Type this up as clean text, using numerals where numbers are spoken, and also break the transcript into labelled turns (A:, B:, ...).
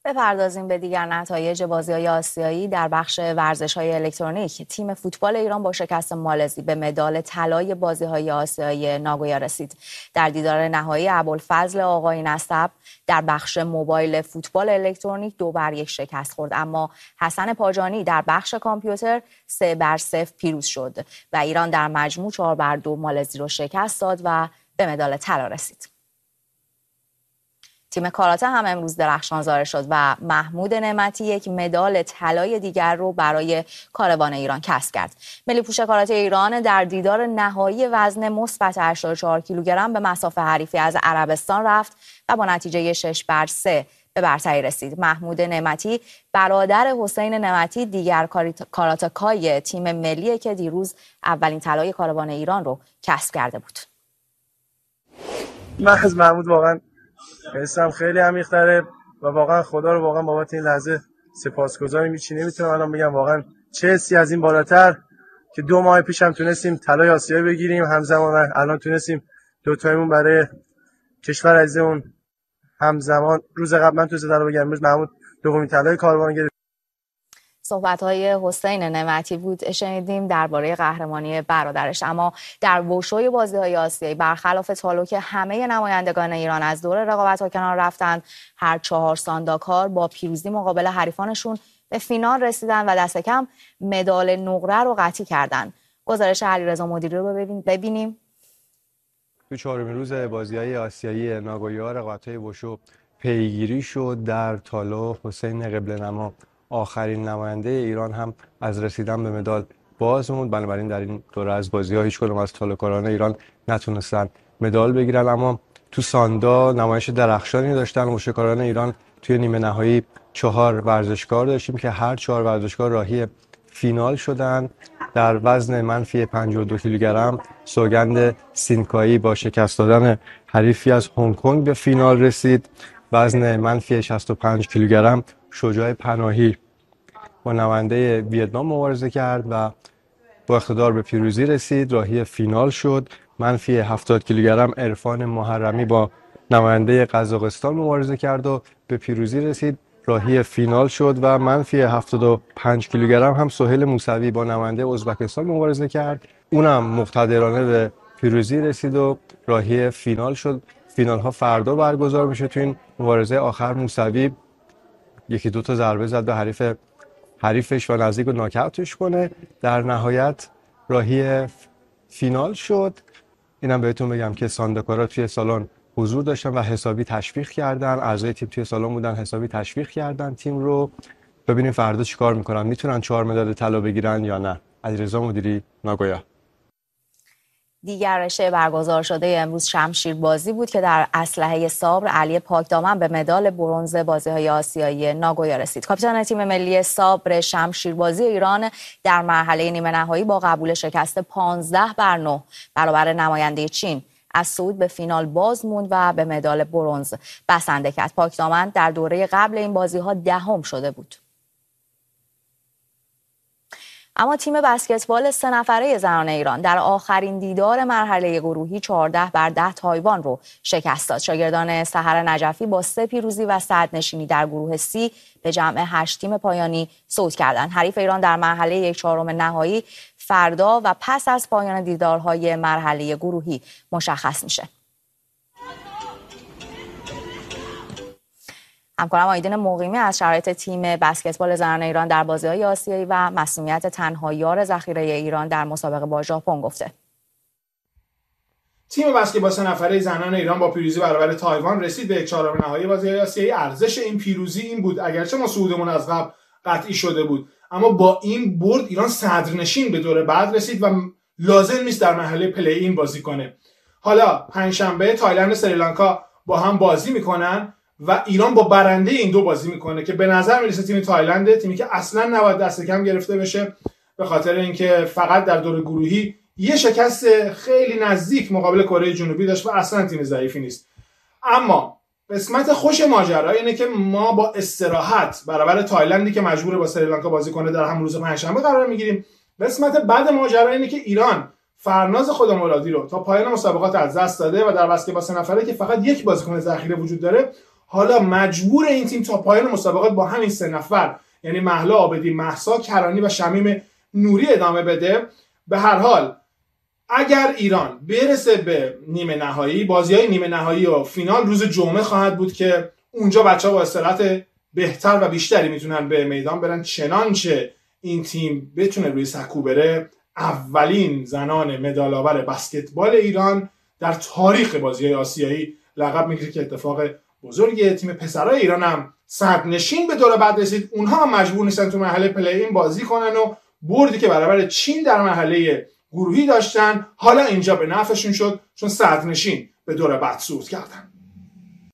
A: بپردازیم به دیگر نتایج بازی‌های آسیایی. در بخش ورزش‌های الکترونیک تیم فوتبال ایران با شکست مالزی به مدال طلای بازی‌های آسیایی ناگویا رسید. در دیدار نهایی ابوالفضل آقایی نسب در بخش موبایل فوتبال الکترونیک 2-1 شکست خورد، اما حسن پاجانی در بخش کامپیوتر 3-0 پیروز شد و ایران در مجموع 4-2 مالزی رو شکست داد و به مدال طلا رسید. تیم کاراته هم امروز درخشان ظاهر شد و محمود نعمتی یک مدال طلای دیگر رو برای کاروان ایران کسب کرد. ملی پوش کاراته ایران در دیدار نهایی وزن مثبت 84 کیلوگرم به مصاف حریفی از عربستان رفت و با نتیجه 6-3 به برتری رسید. محمود نعمتی برادر حسین نعمتی دیگر کاراتکای تیم ملیه که دیروز اولین طلای کاروان ایران رو کسب کرده بود.
B: من از محمود واقعا حسم خیلی عمیق‌تره و واقعا خدا رو واقعا بابت این لحظه سپاسگزاریم. هیچی نمیتونم الان بگم. واقعا چه حسی از این بالاتر که 2 ماه پیش هم تونستیم طلای آسیایی بگیریم، همزمان الان تونستیم دو تایمون برای کشور عزیزمون همزمان. روز قبل من تو زدن بگم امروز محمود دومین طلای کاروان گرفت.
A: صحبت‌های حسین نعمتی بود شنیدیم درباره قهرمانی برادرش. اما در وشوی بازی‌های آسیایی برخلاف تالو که همه نمایندگان ایران از دور رقابت‌ها کنار رفتند، هر 4 سانداکار با پیروزی مقابل حریفانشون به فینال رسیدن و دست کم مدال نقره رو قطعی کردن. گزارش علیرضا مدیری رو ببینیم.
C: تو 4مین روز بازی‌های آسیایی ناگویا رقابت‌های وشو پیگیری شد. در تالو حسین قبله‌نما آخرین نماینده ایران هم از رسیدن به مدال باز موند. بنابراین در این دوره از بازی‌ها هیچ کدوم از طالوکاران ایران نتونستن مدال بگیرن. اما تو ساندا نمایش درخشانی داشتن وشوکاران ایران. توی نیمه نهایی 4 ورزشکار داشتیم که هر 4 ورزشکار راهی فینال شدن. در وزن منفی 52 کیلوگرم سوگند سینکایی با شکست دادن حریفی از هنگ کنگ به فینال رسید. وزن منفی 65 کیلوگرم شجاع پناهی با نماینده ویتنام مبارزه کرد و با اقتدار به پیروزی رسید، راهی فینال شد. منفی 70 کیلوگرم عرفان محرمی با نماینده قزاقستان مبارزه کرد و به پیروزی رسید، راهی فینال شد. و منفی 75 کیلوگرم هم سهیل موسوی با نماینده ازبکستان مبارزه کرد، اونم مقتدرانه به پیروزی رسید و راهی فینال شد. فینال ها فردا برگزار میشه. تو این مبارزه آخر موسوی 1-2 تا ضربه زد به حریفش و نزدیک بود ناکاوتش کنه. در نهایت راهی فینال شد. اینم بهتون بگم که سانداکارا توی سالن حضور داشتن و حسابی تشویق کردن. اعضای تیم توی سالن بودن، حسابی تشویق کردن تیم رو. ببینیم فردا چیکار میکنن، میتونن 4 مدال طلا بگیرن یا نه. علیرضا مدیری، ناگویا.
A: دیگر رشته برگزار شده امروز شمشیر بازی بود که در اسلحه سابر علی پاکدامن به مدال برنز بازی‌های آسیایی ناگویا رسید. کاپیتان تیم ملی سابر شمشیر بازی ایران در مرحله نیمه نهایی با قبول شکست 15-9 برابر نماینده چین از صعود به فینال باز موند و به مدال برنز بسنده کرد. پاکدامن در دوره قبل این بازی‌ها 10م شده بود. اما تیم بسکتبال 3 نفره زنان ایران در آخرین دیدار مرحله گروهی 14-10 تایوان رو شکست داد. شاگردان سحر نجفی با 3 پیروزی و صدرنشینی در گروه C به جمع 8 تیم پایانی صعود کردند. حریف ایران در مرحله 1/4 نهایی فردا و پس از پایان دیدارهای مرحله گروهی مشخص میشه. همکارم آیدین مقیمی از شرایط تیم بسکتبال زنان ایران در بازی‌های آسیایی و مسئولیت تنها یار ذخیره ایران در مسابقه با ژاپن گفته.
D: تیم بسکتبال 3 نفره زنان ایران با پیروزی برابر تایوان رسید به 1/4 نهایی بازی‌های آسیایی. ارزش این پیروزی این بود، اگرچه ما صعودمون از قبل قطعی شده بود، اما با این برد ایران صدرنشین به دور بعد رسید و لازم نیست در مرحله پلی این بازی کنه. حالا پنجشنبه تایلند و سریلانکا با هم بازی میکنن و ایران با برنده این دو بازی میکنه که به نظر میرسه تیم تایلند، تیمی که اصلا نباید دست کم گرفته بشه به خاطر اینکه فقط در دور گروهی یه شکست خیلی نزدیک مقابل کره جنوبی داشت و اصلا تیم ضعیفی نیست. اما قسمت خوش ماجرا اینه که ما با استراحت برابر تایلندی که مجبور با سریلانکا بازی کنه در همون روز پنجشنبه قرار میگیریم. قسمت بد ماجرا اینه که ایران فرناز خودمولادی رو تا پایان مسابقات از دست داده و در بسکتبال 3 نفره که فقط یک بازیکن ذخیره وجود داره حالا مجبور این تیم تا پایان مسابقات با همین 3 نفر یعنی مهلا عابدی، مهسا کرانی و شمیم نوری ادامه بده. به هر حال اگر ایران برسه به نیمه نهایی، بازی‌های نیمه نهایی و فینال روز جمعه خواهد بود که اونجا بچه‌ها با استراحت بهتر و بیشتری میتونن به میدان برن، چنانچه این تیم بتونه روی سکو بره. اولین زنان مدال‌آور بسکتبال ایران در تاریخ بازی‌های آسیایی لقب میگیره که اتفاق بزرگیه. تیم پسرای ایران هم صدرنشین به دور بعد رسید. اونها هم مجبور نیستن تو مرحله پلی این بازی کنن و بردی که برابر چین در مرحله گروهی داشتن حالا اینجا به نفعشون شد چون صدرنشین به دور بعد صعود کردن.